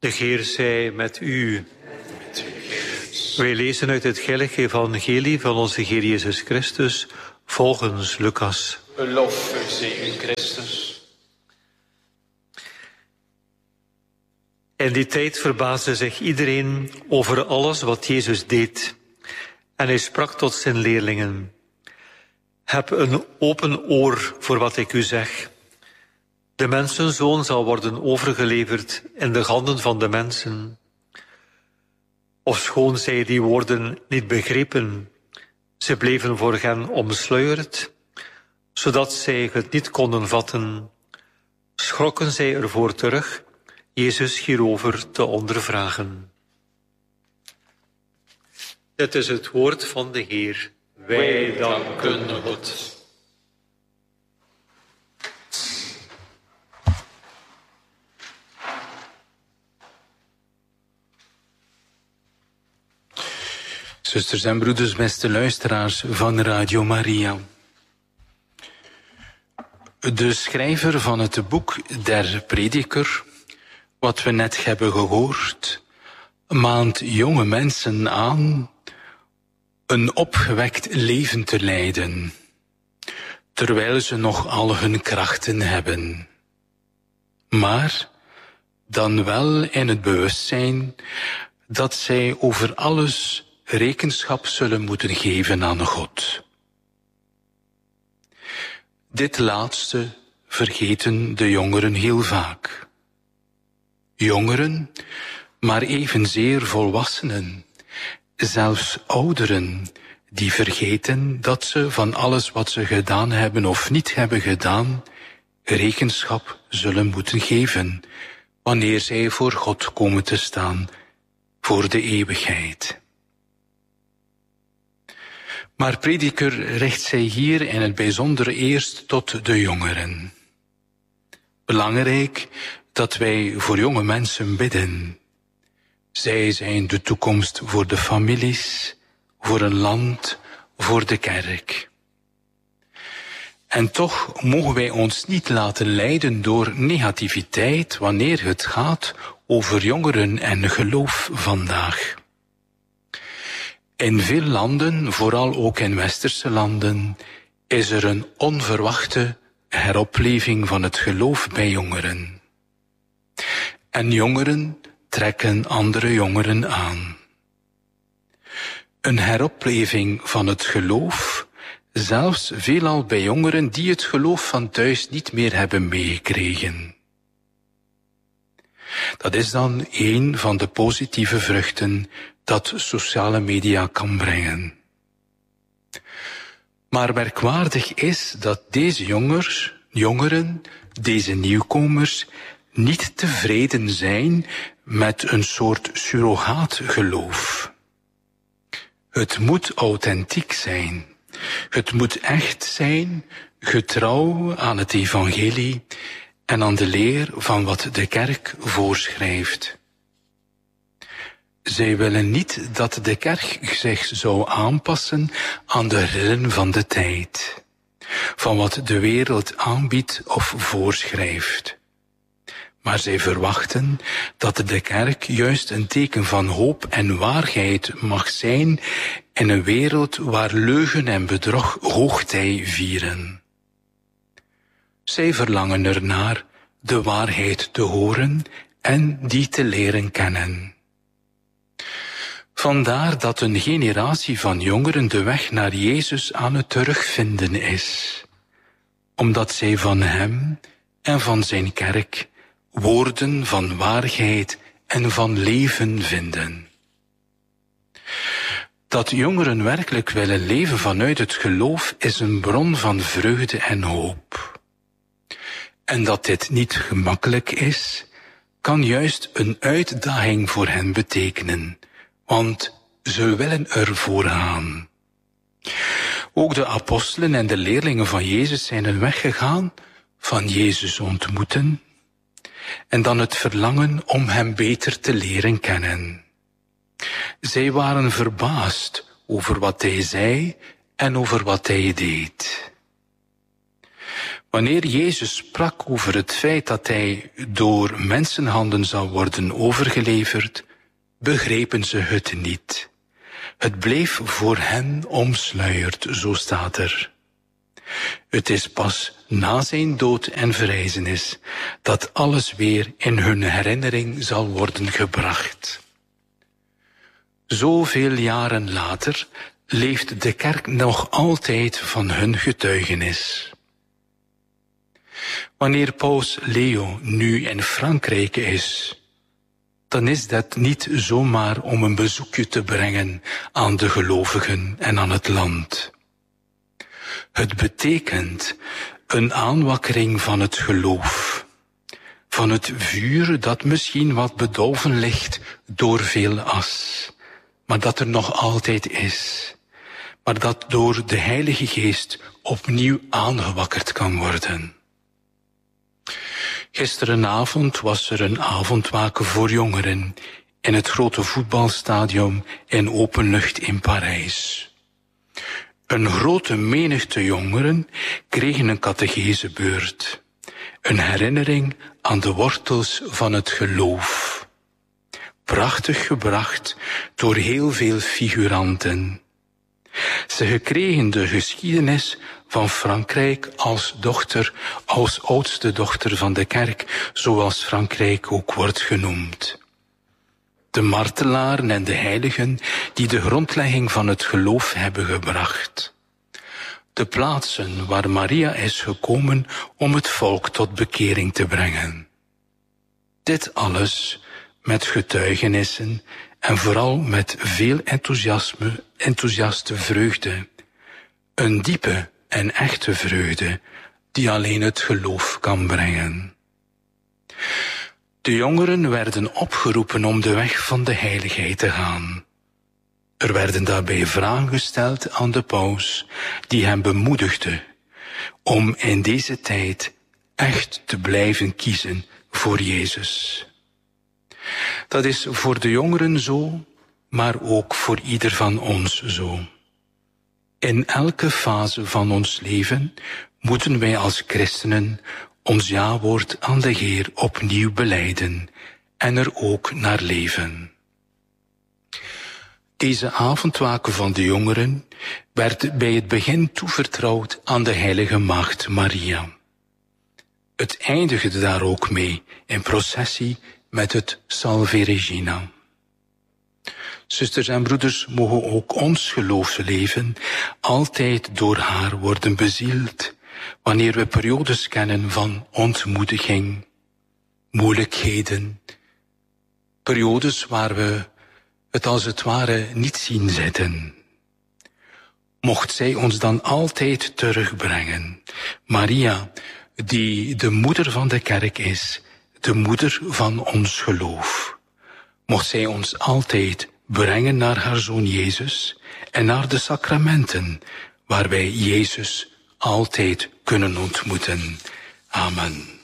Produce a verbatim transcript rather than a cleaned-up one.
De Heer zij met u. Wij lezen uit het heilige evangelie van onze Heer Jezus Christus volgens Lucas. Lof u, Christus. In die tijd verbaasde zich iedereen over alles wat Jezus deed. En hij sprak tot zijn leerlingen. Heb een open oor voor wat ik u zeg. De mensenzoon zal worden overgeleverd in de handen van de mensen. Ofschoon zij die woorden niet begrepen, ze bleven voor hen omsluierd, zodat zij het niet konden vatten, schrokken zij ervoor terug Jezus hierover te ondervragen. Dit is het woord van de Heer. Wij danken God. Zusters en broeders, beste luisteraars van Radio Maria. De schrijver van het boek der Prediker, wat we net hebben gehoord, maant jonge mensen aan een opgewekt leven te leiden, terwijl ze nog al hun krachten hebben. Maar dan wel in het bewustzijn dat zij over alles rekenschap zullen moeten geven aan God. Dit laatste vergeten de jongeren heel vaak. Jongeren, maar evenzeer volwassenen, zelfs ouderen, die vergeten dat ze van alles wat ze gedaan hebben of niet hebben gedaan, rekenschap zullen moeten geven, wanneer zij voor God komen te staan, voor de eeuwigheid. Maar Prediker richt zij hier in het bijzonder eerst tot de jongeren. Belangrijk dat wij voor jonge mensen bidden. Zij zijn de toekomst voor de families, voor een land, voor de kerk. En toch mogen wij ons niet laten leiden door negativiteit wanneer het gaat over jongeren en geloof vandaag. In veel landen, vooral ook in westerse landen, is er een onverwachte heropleving van het geloof bij jongeren. En jongeren trekken andere jongeren aan. Een heropleving van het geloof, zelfs veelal bij jongeren die het geloof van thuis niet meer hebben meegekregen. Dat is dan een van de positieve vruchten dat sociale media kan brengen. Maar merkwaardig is dat deze jongers, jongeren, deze nieuwkomers, niet tevreden zijn met een soort surrogaatgeloof. Het moet authentiek zijn. Het moet echt zijn, getrouw aan het evangelie en aan de leer van wat de kerk voorschrijft. Zij willen niet dat de kerk zich zou aanpassen aan de rillen van de tijd, van wat de wereld aanbiedt of voorschrijft. Maar zij verwachten dat de kerk juist een teken van hoop en waarheid mag zijn in een wereld waar leugen en bedrog hoogtij vieren. Zij verlangen ernaar de waarheid te horen en die te leren kennen. Vandaar dat een generatie van jongeren de weg naar Jezus aan het terugvinden is, omdat zij van Hem en van zijn kerk woorden van waarheid en van leven vinden. Dat jongeren werkelijk willen leven vanuit het geloof is een bron van vreugde en hoop. En dat dit niet gemakkelijk is, kan juist een uitdaging voor hen betekenen, want ze willen ervoor gaan. Ook de apostelen en de leerlingen van Jezus zijn een weg gegaan van Jezus ontmoeten en dan het verlangen om Hem beter te leren kennen. Zij waren verbaasd over wat Hij zei en over wat Hij deed. Wanneer Jezus sprak over het feit dat hij door mensenhanden zou worden overgeleverd, begrepen ze het niet. Het bleef voor hen omsluierd, zo staat er. Het is pas na zijn dood en verrijzenis dat alles weer in hun herinnering zal worden gebracht. Zoveel jaren later leeft de kerk nog altijd van hun getuigenis. Wanneer paus Leo nu in Frankrijk is, dan is dat niet zomaar om een bezoekje te brengen aan de gelovigen en aan het land. Het betekent een aanwakkering van het geloof, van het vuur dat misschien wat bedolven ligt door veel as, maar dat er nog altijd is, maar dat door de Heilige Geest opnieuw aangewakkerd kan worden. Gisterenavond was er een avondwaken voor jongeren in het grote voetbalstadion in open lucht in Parijs. Een grote menigte jongeren kregen een catechesebeurt, een herinnering aan de wortels van het geloof. Prachtig gebracht door heel veel figuranten. Ze kregen de geschiedenis van Frankrijk als dochter, als oudste dochter van de kerk, zoals Frankrijk ook wordt genoemd. De martelaren en de heiligen die de grondlegging van het geloof hebben gebracht. De plaatsen waar Maria is gekomen om het volk tot bekering te brengen. Dit alles met getuigenissen en vooral met veel enthousiasme, enthousiaste vreugde. Een diepe en echte vreugde die alleen het geloof kan brengen. De jongeren werden opgeroepen om de weg van de heiligheid te gaan. Er werden daarbij vragen gesteld aan de paus, die hem bemoedigde om in deze tijd echt te blijven kiezen voor Jezus. Dat is voor de jongeren zo, maar ook voor ieder van ons zo. In elke fase van ons leven moeten wij als christenen ons jawoord aan de Heer opnieuw belijden en er ook naar leven. Deze avondwaken van de jongeren werd bij het begin toevertrouwd aan de heilige maagd Maria. Het eindigde daar ook mee in processie met het Salve Regina. Zusters en broeders, mogen ook ons geloofsleven altijd door haar worden bezield, wanneer we periodes kennen van ontmoediging, moeilijkheden, periodes waar we het als het ware niet zien zitten. Mocht zij ons dan altijd terugbrengen. Maria, die de moeder van de kerk is, de moeder van ons geloof. Mocht zij ons altijd brengen naar haar Zoon Jezus en naar de sacramenten, waar wij Jezus altijd kunnen ontmoeten. Amen.